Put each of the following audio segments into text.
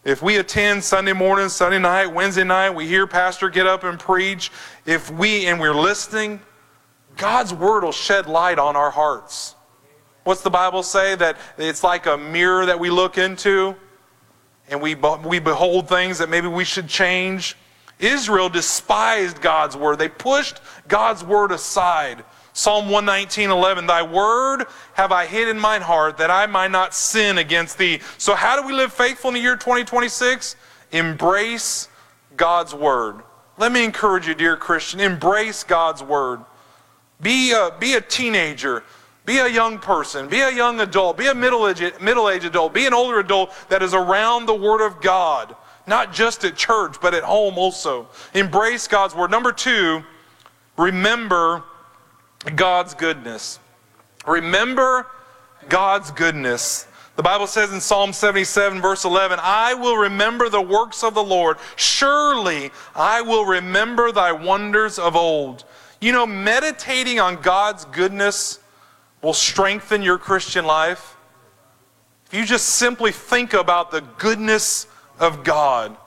If we attend Sunday morning, Sunday night, Wednesday night, we hear pastor get up and preach, and we're listening, God's word will shed light on our hearts. What's the Bible say? That it's like a mirror that we look into, and we behold things that maybe we should change. Israel despised God's word. They pushed God's word aside. Psalm 119:11, thy word have I hid in mine heart, that I might not sin against thee. So how do we live faithful in the year 2026? Embrace God's word. Let me encourage you, dear Christian, embrace God's word. Be a teenager. Be a young person. Be a young adult. Be a middle-aged adult. Be an older adult that is around the word of God. Not just at church, but at home also. Embrace God's word. Number 2, remember God's goodness. Remember God's goodness. The Bible says in Psalm 77, verse 11, I will remember the works of the Lord. Surely I will remember thy wonders of old. You know, meditating on God's goodness will strengthen your Christian life. If you just simply think about the goodness of God.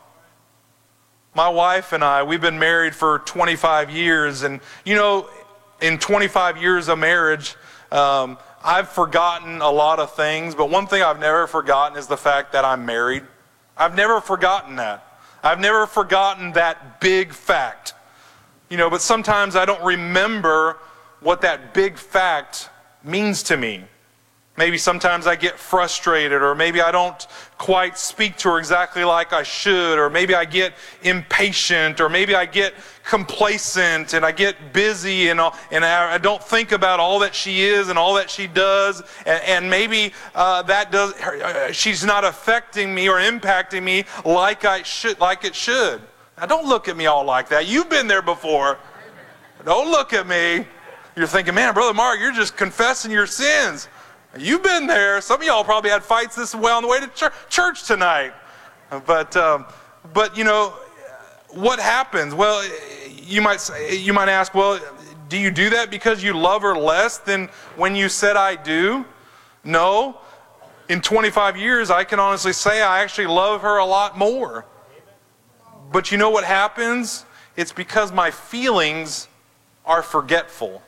My wife and I, we've been married for 25 years, and you know, in 25 years of marriage, I've forgotten a lot of things, but one thing I've never forgotten is the fact that I'm married. I've never forgotten that. I've never forgotten that big fact. You know, but sometimes I don't remember what that big fact means to me. Maybe sometimes I get frustrated, or maybe I don't quite speak to her exactly like I should, or maybe I get impatient, or maybe I get complacent and I get busy and I don't think about all that she is and all that she does, and maybe she's not affecting me or impacting me like it should. Now don't look at me all like that. You've been there before. Don't look at me. You're thinking, man, Brother Mark, you're just confessing your sins. You've been there. Some of y'all probably had fights this way on the way to church tonight. But you know, what happens? Well, you might ask, well, do you do that because you love her less than when you said I do? No. In 25 years, I can honestly say I actually love her a lot more. But you know what happens? It's because my feelings are forgetful.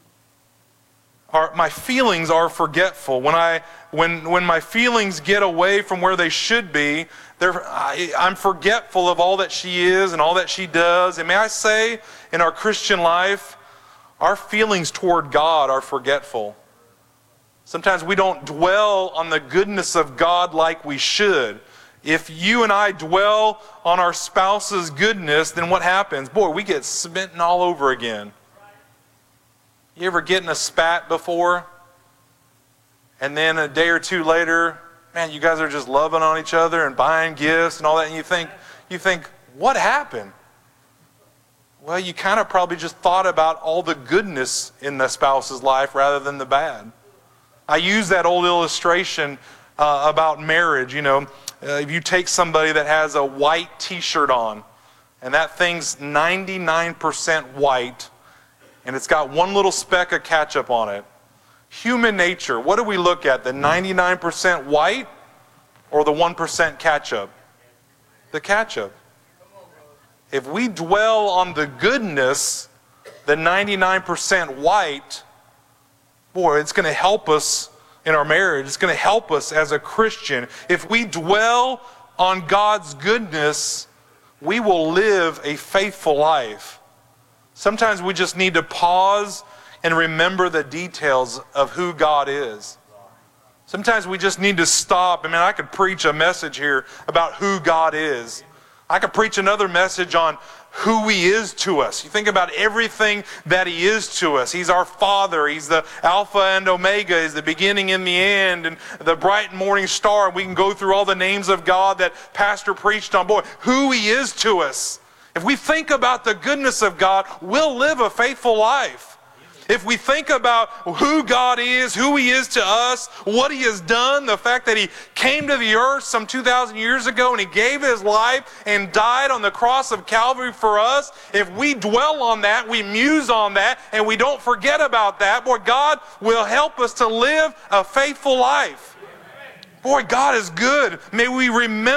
My feelings are forgetful. When my feelings get away from where they should be, I'm forgetful of all that she is and all that she does. And may I say, in our Christian life, our feelings toward God are forgetful. Sometimes we don't dwell on the goodness of God like we should. If you and I dwell on our spouse's goodness, then what happens? Boy, we get smitten all over again. You ever get in a spat before? And then a day or two later, man, you guys are just loving on each other and buying gifts and all that, and you think, what happened? Well, you kind of probably just thought about all the goodness in the spouse's life rather than the bad. I use that old illustration about marriage. You know, if you take somebody that has a white t-shirt on, and that thing's 99% white, and it's got one little speck of ketchup on it. Human nature, what do we look at? The 99% white or the 1% ketchup? The ketchup. If we dwell on the goodness, the 99% white, boy, it's going to help us in our marriage. It's going to help us as a Christian. If we dwell on God's goodness, we will live a faithful life. Sometimes we just need to pause and remember the details of who God is. Sometimes we just need to stop. I mean, I could preach a message here about who God is. I could preach another message on who He is to us. You think about everything that He is to us. He's our Father. He's the Alpha and Omega. He's the beginning and the end, and the bright and morning star. And we can go through all the names of God that Pastor preached on. Boy, who He is to us. If we think about the goodness of God, we'll live a faithful life. If we think about who God is, who He is to us, what He has done, the fact that He came to the earth some 2,000 years ago and He gave His life and died on the cross of Calvary for us, if we dwell on that, we muse on that, and we don't forget about that, boy, God will help us to live a faithful life. Boy, God is good. May we remember